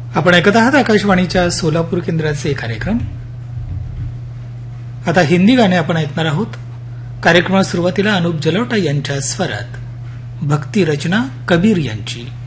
आपण ऐकत आहात आकाशवाणीच्या सोलापूर केंद्राचे कार्यक्रम. आता हिंदी गाणे आपण ऐकणार आहोत. कार्यक्रमात सुरुवातीला अनुप जलोटा यांच्या स्वरात भक्ती रचना कबीर यांची.